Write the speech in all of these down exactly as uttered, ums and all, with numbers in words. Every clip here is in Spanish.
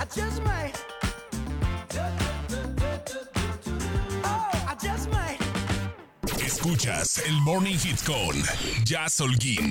just might. Oh, I just might. Escuchas el Morning Hit con Jazz Holguín.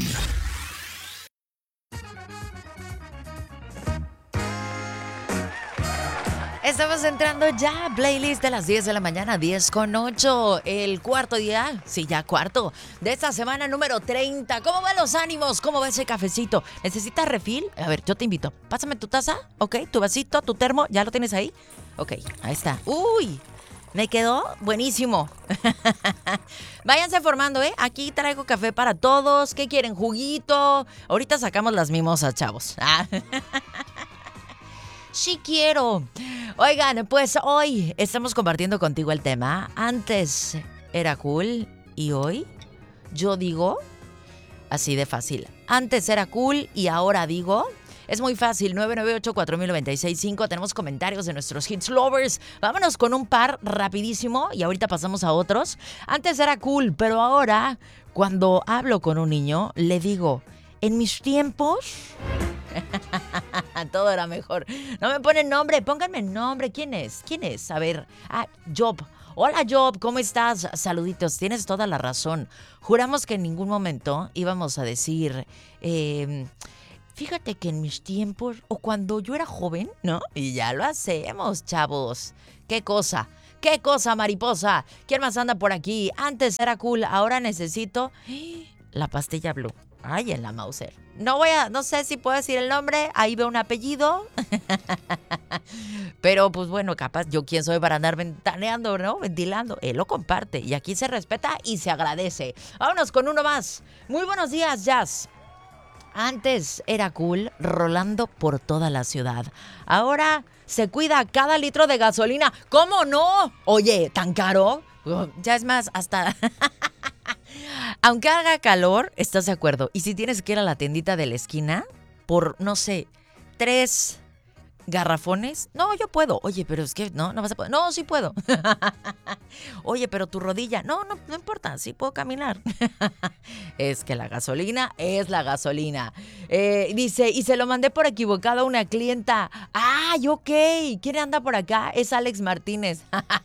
Estamos entrando ya, playlist de las diez de la mañana, diez con ocho, el cuarto día, sí, ya cuarto, de esta semana número treinta. ¿Cómo van los ánimos? ¿Cómo va ese cafecito? ¿Necesitas refil? A ver, yo te invito. Pásame tu taza, ¿ok? Tu vasito, tu termo, ¿ya lo tienes ahí? Ok, ahí está. ¡Uy! Me quedó buenísimo. Váyanse formando, ¿eh? Aquí traigo café para todos. ¿Qué quieren? ¿Juguito? Ahorita sacamos las mimosas, chavos. Ah. Sí quiero. Oigan, pues hoy estamos compartiendo contigo el tema. Antes era cool y hoy yo digo así de fácil. Antes era cool y ahora digo... Es muy fácil, nueve nueve ocho, cuatro mil noventa y seis cinco. Tenemos comentarios de nuestros Hits Lovers. Vámonos con un par rapidísimo y ahorita pasamos a otros. Antes era cool, pero ahora cuando hablo con un niño le digo, en mis tiempos... Todo era mejor. No me ponen nombre, pónganme nombre. ¿Quién es? ¿Quién es? A ver. Ah, Job. Hola Job, ¿cómo estás? Saluditos, tienes toda la razón. Juramos que en ningún momento íbamos a decir... Eh, fíjate que en mis tiempos, o cuando yo era joven, ¿no? Y ya lo hacemos, chavos. ¿Qué cosa? ¿Qué cosa, mariposa? ¿Quién más anda por aquí? Antes era cool, ahora necesito... la pastilla Blue. Ay, en la Mauser. No voy a, no sé si puedo decir el nombre, ahí veo un apellido. Pero pues bueno, capaz, yo quién soy para andar ventaneando, ¿no? Ventilando. Él lo comparte y aquí se respeta y se agradece. Vámonos con uno más. Muy buenos días, Jazz. Antes era cool rolando por toda la ciudad. Ahora se cuida cada litro de gasolina. ¿Cómo no? Oye, ¿tan caro? Ya es más, hasta... Aunque haga calor, ¿estás de acuerdo? Y si tienes que ir a la tiendita de la esquina por, no sé, tres garrafones, no, yo puedo. Oye, pero es que no, no vas a poder. No, sí puedo. Oye, pero tu rodilla, no, no, no importa, sí puedo caminar. Es que la gasolina es la gasolina. Eh, dice, y se lo mandé por equivocado a una clienta. Ay, ok, ¿quién anda por acá? Es Alex Martínez.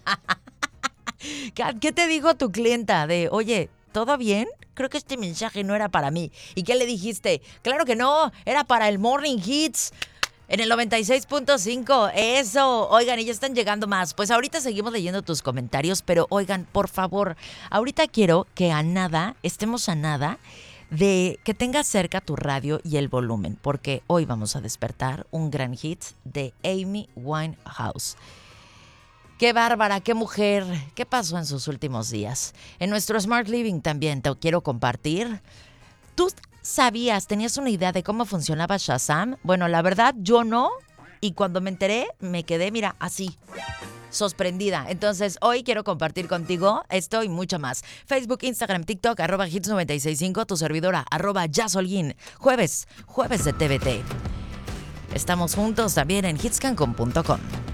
¿Qué te dijo tu clienta? De, oye, ¿todo bien? Creo que este mensaje no era para mí. ¿Y qué le dijiste? Claro que no, era para el Morning Hits en el noventa y seis punto cinco. Eso, oigan, y ya están llegando más. Pues ahorita seguimos leyendo tus comentarios, pero oigan, por favor, ahorita quiero que a nada, estemos a nada de que tengas cerca tu radio y el volumen, porque hoy vamos a despertar un gran hit de Amy Winehouse. Qué bárbara, qué mujer, qué pasó en sus últimos días. En nuestro Smart Living también te quiero compartir. ¿Tú sabías, tenías una idea de cómo funcionaba Shazam? Bueno, la verdad, yo no. Y cuando me enteré, me quedé, mira, así, sorprendida. Entonces, hoy quiero compartir contigo esto y mucho más. Facebook, Instagram, TikTok, arroba hits noventa y seis punto cinco, tu servidora, arroba Jazz Holguín. Jueves, jueves de T V T. Estamos juntos también en hits cancún punto com.